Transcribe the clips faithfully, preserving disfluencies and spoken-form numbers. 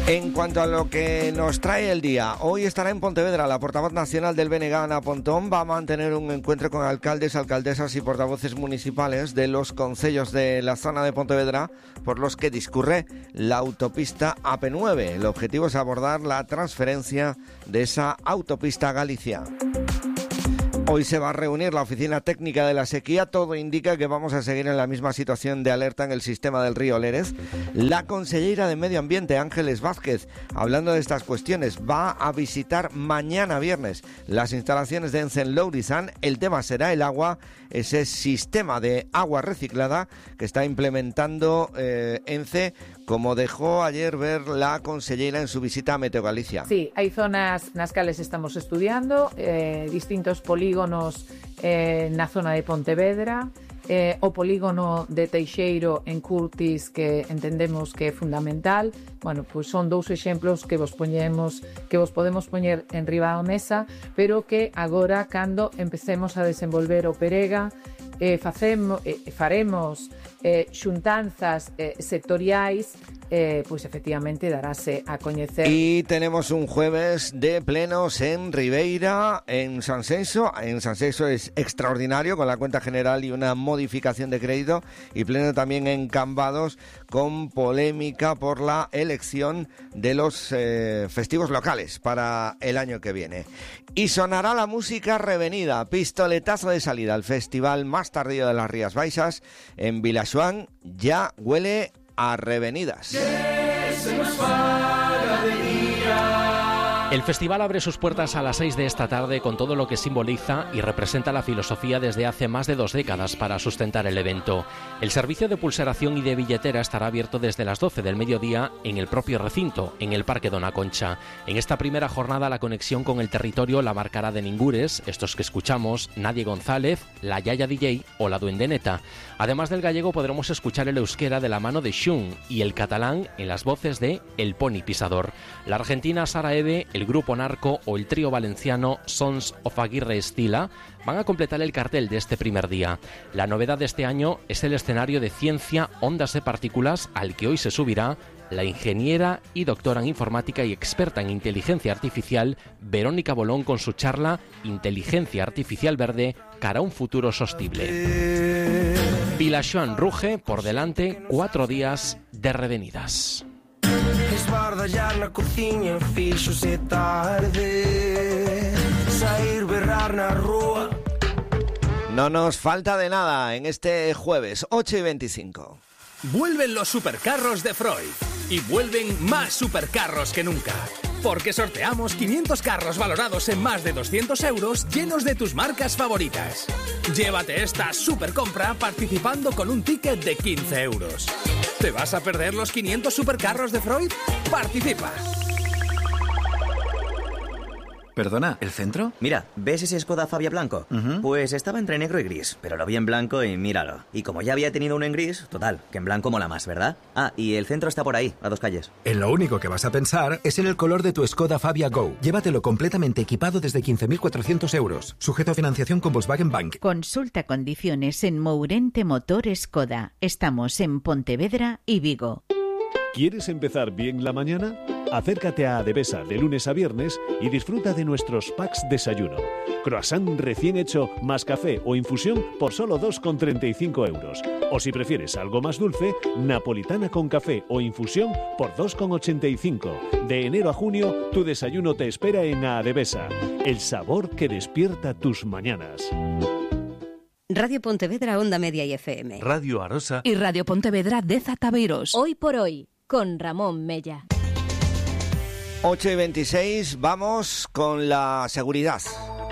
En cuanto a lo que nos trae el día, hoy estará en Pontevedra la portavoz nacional del B N G, Ana Pontón. Va a mantener un encuentro con alcaldes, alcaldesas y portavoces municipales de los concellos de la zona de Pontevedra por los que discurre la autopista A P nueve. El objetivo es abordar la transferencia de esa autopista a Galicia. Hoy se va a reunir la Oficina Técnica de la Sequía. Todo indica que vamos a seguir en la misma situación de alerta en el sistema del río Lérez. La consellera de Medio Ambiente, Ángeles Vázquez, hablando de estas cuestiones, va a visitar mañana viernes las instalaciones de Ence en Lourizán. El tema será el agua, ese sistema de agua reciclada que está implementando eh, Ence, como dejó ayer ver la consellera en su visita a Meteo Galicia. Sí, hay zonas nas cales estamos estudiando, eh, distintos polígonos eh, na zona de Pontevedra, eh, o polígono de Teixeiro en Curtis, que entendemos que é fundamental. Bueno, pois son dous exemplos que vos poñemos, que vos podemos poñer en riba da mesa, pero que agora, cando empecemos a desenvolver o Perega, eh, facemos, eh, faremos eh, xuntanzas eh, sectoriais, eh, pues efectivamente daráse a coñecer. Y tenemos un jueves de plenos en Ribeira, en Sanxenxo. En Sanxenxo es extraordinario, con la cuenta general y una modificación de crédito, y pleno también en Cambados, con polémica por la elección de los eh, festivos locales para el año que viene. Y sonará la música revenida, pistoletazo de salida al festival más tardío de las Rías Baixas en Vilaxoán. Ya huele a revenidas. El festival abre sus puertas a las seis de esta tarde con todo lo que simboliza y representa la filosofía desde hace más de dos décadas para sustentar el evento. El servicio de pulseración y de billetera estará abierto desde las doce del mediodía en el propio recinto, en el Parque Dona Concha. En esta primera jornada la conexión con el territorio la marcará de Ningures, estos que escuchamos, Nadie González, la Yaya D J o la Duendeneta. Además del gallego podremos escuchar el euskera de la mano de Xun y el catalán en las voces de El Pony Pisador. La argentina Sara Eve, el grupo Narco o el trío valenciano Sons of Aguirre Estila van a completar el cartel de este primer día. La novedad de este año es el escenario de ciencia, ondas de partículas, al que hoy se subirá la ingeniera y doctora en informática y experta en inteligencia artificial Verónica Bolón con su charla Inteligencia Artificial Verde cara a un futuro sostenible. Vilaxoán ruge por delante cuatro días de revenidas. Esbardallar na cociña fíxose tarde, saír berrar na rúa. No nos falta de nada en este jueves ocho y veinticinco. Vuelven los supercarros de Freud y vuelven más supercarros que nunca. Porque sorteamos quinientos carros valorados en más de doscientos euros llenos de tus marcas favoritas. Llévate esta super compra participando con un ticket de quince euros. ¿Te vas a perder los quinientos supercarros de Freud? ¡Participa! Perdona, ¿el centro? Mira, ¿ves ese Skoda Fabia blanco? Uh-huh. Pues estaba entre negro y gris, pero lo vi en blanco y míralo. Y como ya había tenido uno en gris, total, que en blanco mola más, ¿verdad? Ah, y el centro está por ahí, a dos calles. En lo único que vas a pensar es en el color de tu Skoda Fabia Go. Llévatelo completamente equipado desde quince mil cuatrocientos euros. Sujeto a financiación con Volkswagen Bank. Consulta condiciones en Mourente Motor Skoda. Estamos en Pontevedra y Vigo. ¿Quieres empezar bien la mañana? Acércate a Adevesa de lunes a viernes y disfruta de nuestros packs desayuno. Croissant recién hecho más café o infusión por solo dos con treinta y cinco euros. O si prefieres algo más dulce, napolitana con café o infusión por dos con ochenta y cinco. De enero a junio, tu desayuno te espera en Adevesa. El sabor que despierta tus mañanas. Radio Pontevedra, Onda Media y F M. Radio Arosa y Radio Pontevedra de Zataveiros. Hoy por hoy, con Ramón Mella. ocho y veintiséis, vamos con la seguridad.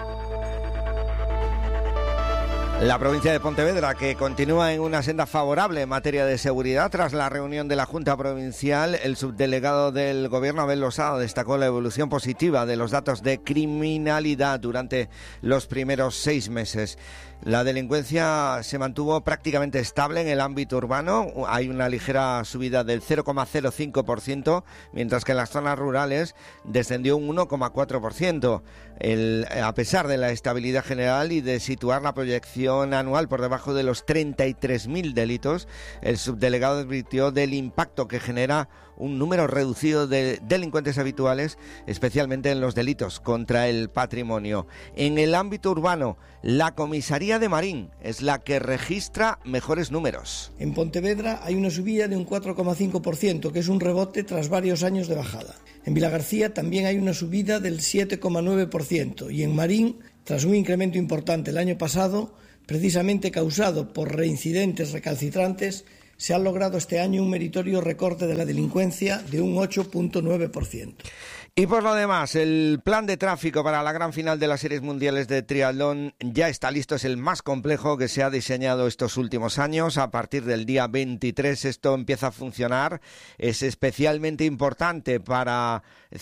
La provincia de Pontevedra, que continúa en una senda favorable en materia de seguridad. Tras la reunión de la Junta Provincial, el subdelegado del Gobierno, Abel Losada, destacó la evolución positiva de los datos de criminalidad durante los primeros seis meses. La delincuencia se mantuvo prácticamente estable en el ámbito urbano. Hay una ligera subida del cero coma cero cinco por ciento, mientras que en las zonas rurales descendió un uno coma cuatro por ciento. El, a pesar de la estabilidad general y de situar la proyección evolución anual por debajo de los treinta y tres mil delitos, el subdelegado advirtió del impacto que genera un número reducido de delincuentes habituales, especialmente en los delitos contra el patrimonio. En el ámbito urbano, la comisaría de Marín es la que registra mejores números. En Pontevedra hay una subida de un cuatro coma cinco por ciento, que es un rebote tras varios años de bajada. En Vilagarcía también hay una subida del siete coma nueve por ciento y en Marín, tras un incremento importante el año pasado, precisamente causado por reincidentes recalcitrantes, se ha logrado este año un meritorio recorte de la delincuencia de un ocho coma nueve por ciento. Y por lo demás, el plan de tráfico para la gran final de las Series Mundiales de Triatlón ya está listo. Es el más complejo que se ha diseñado estos últimos años. A partir del día veintitrés esto empieza a funcionar. Es especialmente importante para